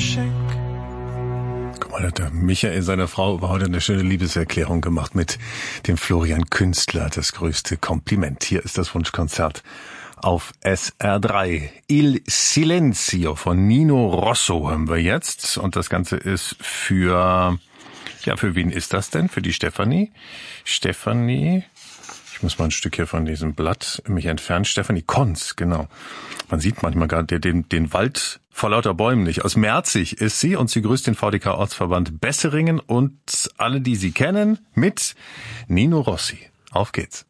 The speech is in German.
Geschenk. Guck mal, hat der Michael seiner Frau über heute eine schöne Liebeserklärung gemacht mit dem Florian Künstler. Das größte Kompliment. Hier ist das Wunschkonzert auf SR3. Il Silenzio von Nino Rosso haben wir jetzt. Und das Ganze ist für wen ist das denn? Für die Stefanie? Ich muss mal ein Stück hier von diesem Blatt mich entfernen. Stefanie Konz, genau. Man sieht manchmal gar den Wald vor lauter Bäumen nicht. Aus Merzig ist sie und sie grüßt den VDK-Ortsverband Besseringen und alle, die sie kennen, mit Nino Rossi. Auf geht's.